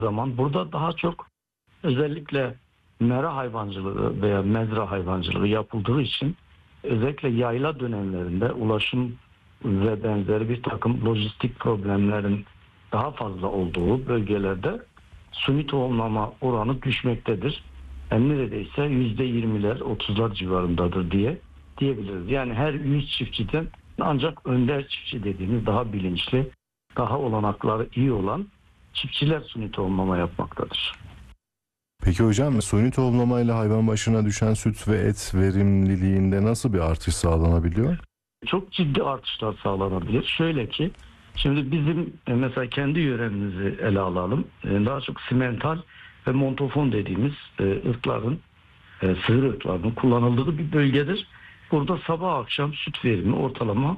zaman burada daha çok özellikle mera hayvancılığı veya mezra hayvancılığı yapıldığı için özellikle yayla dönemlerinde ulaşım ve benzeri bir takım lojistik problemlerin daha fazla olduğu bölgelerde suni tohumlama oranı düşmektedir. Neredeyse %20'ler 30'lar civarındadır diyebiliriz. Yani her 100 çiftçiden ancak önder çiftçi dediğimiz daha bilinçli, daha olanakları iyi olan çiftçiler suni tohumlama yapmaktadır. Peki hocam, suni tohumlamayla hayvan başına düşen süt ve et verimliliğinde nasıl bir artış sağlanabiliyor? Çok ciddi artışlar sağlanabilir. Şöyle ki, şimdi bizim mesela kendi yöremizi ele alalım. Daha çok simental ve montafon dediğimiz ırkların, sığır ırklarının kullanıldığı bir bölgedir. Burada sabah akşam süt verimi ortalama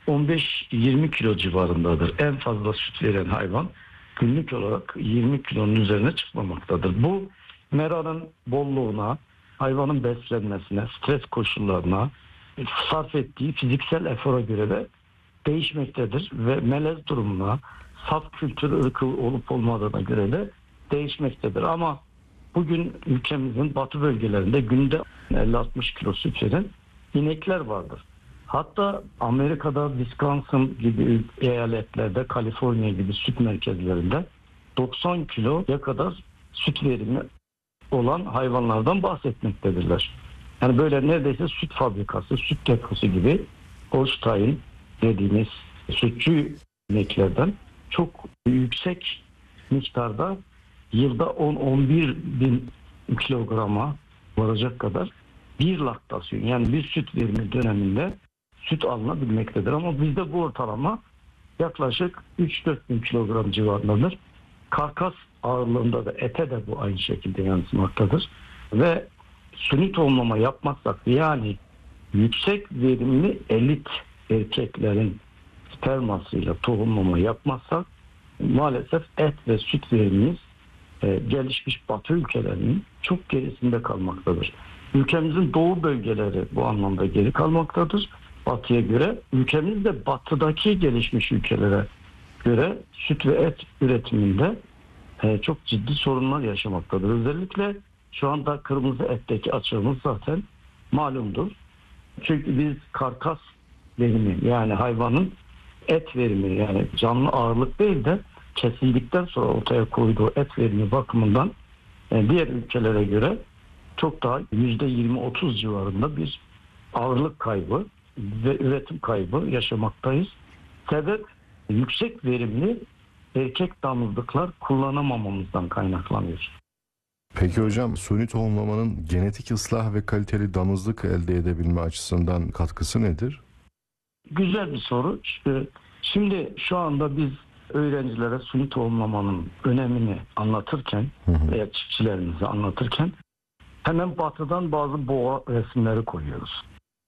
15-20 kilo civarındadır. En fazla süt veren hayvan günlük olarak 20 kilonun üzerine çıkmamaktadır. Bu meranın bolluğuna, hayvanın beslenmesine, stres koşullarına, sarf ettiği fiziksel efora göre de değişmektedir ve melez durumuna, saf kültür ırkı olup olmadığına göre de değişmektedir. Ama bugün ülkemizin batı bölgelerinde günde 50-60 kilo süt veren inekler vardır. Hatta Amerika'da Wisconsin gibi eyaletlerde, Kaliforniya gibi süt merkezlerinde 90 kiloya kadar süt verimi olan hayvanlardan bahsetmektedirler. Yani böyle neredeyse süt fabrikası, süt deposu gibi Holstein dediğimiz sütçü ineklerden çok yüksek miktarda yılda 10-11 bin kilograma varacak kadar bir laktasyon, yani bir süt verimi döneminde süt alınabilmektedir. Ama bizde bu ortalama yaklaşık 3-4 bin kilogram civarındadır. Karkas ağırlığında da ete de bu aynı şekilde yansımaktadır. Ve suni tohumlama yapmazsak, yani yüksek verimli elit erkeklerin spermasıyla tohumlama yapmazsak maalesef et ve süt verimimiz gelişmiş batı ülkelerinin çok gerisinde kalmaktadır. Ülkemizin doğu bölgeleri bu anlamda geri kalmaktadır batıya göre. Ülkemiz de batıdaki gelişmiş ülkelere göre süt ve et üretiminde çok ciddi sorunlar yaşamaktadır. Özellikle şu anda kırmızı etteki açığımız zaten malumdur. Çünkü biz karkas verimi, yani hayvanın et verimi, yani canlı ağırlık değil de kesildikten sonra ortaya koyduğu et verimi bakımından diğer ülkelere göre çok daha %20-30 civarında bir ağırlık kaybı ve üretim kaybı yaşamaktayız. Sebep yüksek verimli erkek damızlıklar kullanamamamızdan kaynaklanıyor. Peki hocam, suni tohumlamanın genetik ıslah ve kaliteli damızlık elde edebilme açısından katkısı nedir? Güzel bir soru. Şimdi şu anda biz öğrencilere suni tohumlamanın önemini anlatırken veya çiftçilerimize anlatırken hemen batıdan bazı boğa resimleri koyuyoruz.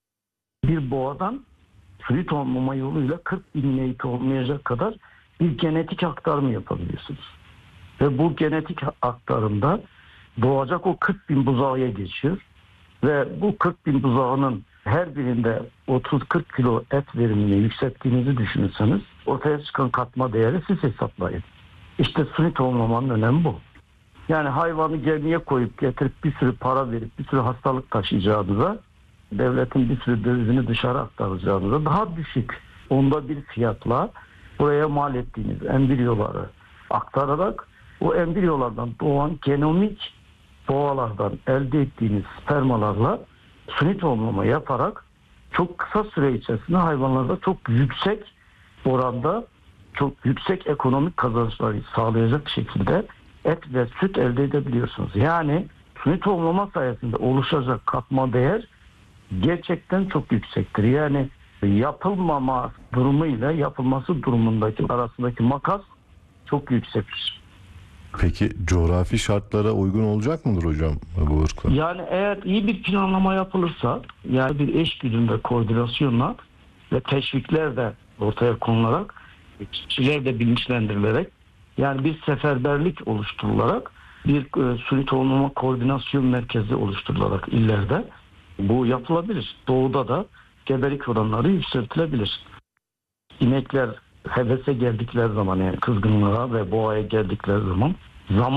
Bir boğadan suni tohumlama yoluyla 40 bin ineği tohumlayacak kadar bir genetik aktarımı yapabiliyorsunuz. Ve bu genetik aktarımda doğacak o 40 bin buzağıya geçiyor. Ve bu 40 bin buzağının her birinde 30-40 kilo et verimini yükselttiğinizi düşünürseniz ortaya çıkan katma değeri siz hesaplayın. İşte suni tohumlamanın önemi bu. Yani hayvanı gemiye koyup getirip bir sürü para verip bir sürü hastalık taşıyacağınıza, devletin bir sürü dövizini dışarı aktaracağınıza daha düşük onda bir fiyatla buraya mal ettiğiniz embriyoları aktararak o embriyolardan doğan genomik boğalardan elde ettiğiniz spermalarla suni tohumlama yaparak çok kısa süre içerisinde hayvanlarda çok yüksek oranda çok yüksek ekonomik kazançları sağlayacak şekilde et ve süt elde edebiliyorsunuz. Yani suni tohumlama sayesinde oluşacak katma değer gerçekten çok yüksektir. Yani yapılmama durumuyla yapılması durumundaki arasındaki makas çok yüksektir. Peki coğrafi şartlara uygun olacak mıdır hocam bu ırklar? Yani eğer iyi bir planlama yapılırsa, yani bir eşgüdüm ve koordinasyonla ve teşvikler de ortaya konularak, çiftçiler de bilinçlendirilerek, yani bir seferberlik oluşturularak bir suni tohumlama koordinasyon merkezi oluşturularak illerde bu yapılabilir. Doğuda da gebelik oranları yükseltilebilir. İnekler hevese geldikleri zaman, yani kızgınlığa ve boğaya geldikleri zaman zaman